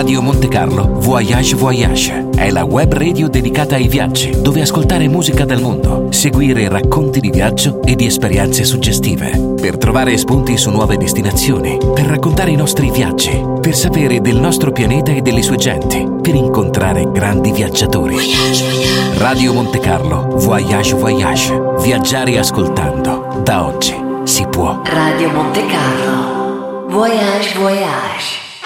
Radio Monte Carlo Voyage Voyage è la web radio dedicata ai viaggi, dove ascoltare musica del mondo, seguire racconti di viaggio e di esperienze suggestive, per trovare spunti su nuove destinazioni, per raccontare i nostri viaggi, per sapere del nostro pianeta e delle sue genti, per incontrare grandi viaggiatori. Voyage, voyage. Radio Monte Carlo Voyage Voyage. Viaggiare ascoltando. Da oggi si può. Radio Monte Carlo Voyage Voyage.